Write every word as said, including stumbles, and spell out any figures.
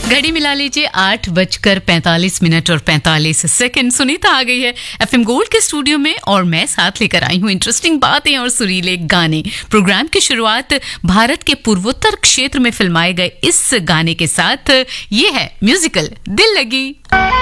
घड़ी मिला लीजिए आठ बजकर पैंतालीस मिनट और पैंतालीस सेकंड। सुनीता आ गई है एफएम गोल्ड के स्टूडियो में और मैं साथ लेकर आई हूँ इंटरेस्टिंग बातें और सुरीले गाने। प्रोग्राम की शुरुआत भारत के पूर्वोत्तर क्षेत्र में फिल्माए गए इस गाने के साथ। ये है म्यूजिकल दिल लगी।